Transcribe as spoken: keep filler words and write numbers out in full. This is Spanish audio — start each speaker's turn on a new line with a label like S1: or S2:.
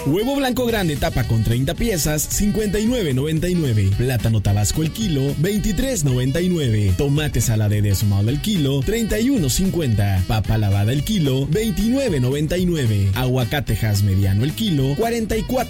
S1: Huevo blanco grande tapa con treinta piezas, cincuenta y nueve noventa y nueve. Plátano tabasco el kilo, veintitrés noventa y nueve. Tomate salade desmado el kilo, treinta y uno cincuenta. Papa lavada el kilo, veintinueve noventa y nueve. Aguacate Hass mediano el kilo, cuarenta y cuatro